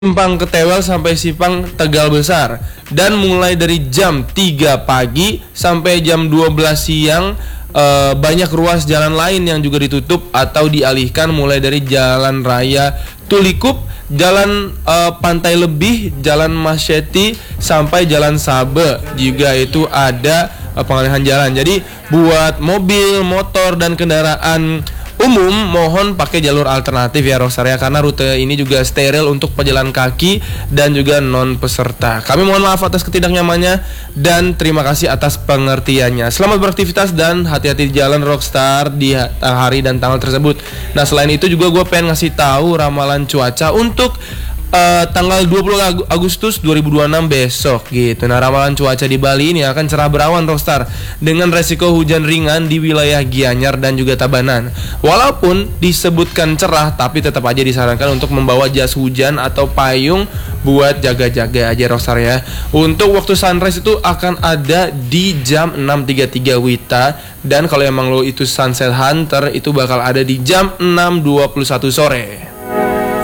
Simpang Ketewel sampai Simpang Tegal Besar, dan mulai dari jam 3 pagi sampai jam 12 siang banyak ruas jalan lain yang juga ditutup atau dialihkan, mulai dari Jalan Raya Tulikup, Jalan Pantai Lebih, Jalan Masyeti sampai Jalan Sabe juga itu ada pengalihan jalan. Jadi buat mobil, motor dan kendaraan umum mohon pakai jalur alternatif ya Rosaria, karena rute ini juga steril untuk pejalan kaki dan juga non peserta. Kami mohon maaf atas ketidaknyamannya dan terima kasih atas pengertiannya. Selamat beraktivitas dan hati-hati di jalan Rockstar di hari dan tanggal tersebut. Nah, selain itu juga gue pengen ngasih tahu ramalan cuaca untuk tanggal 20 Agustus 2026 besok gitu. Nah, ramalan cuaca di Bali ini akan cerah berawan Rockstar, dengan resiko hujan ringan di wilayah Gianyar dan juga Tabanan. Walaupun disebutkan cerah, tapi tetap aja disarankan untuk membawa jas hujan atau payung buat jaga-jaga aja Rockstar ya. Untuk waktu sunrise itu akan ada di jam 6.33 WITA, dan kalau emang lo itu sunset hunter itu bakal ada di jam 6.21 sore.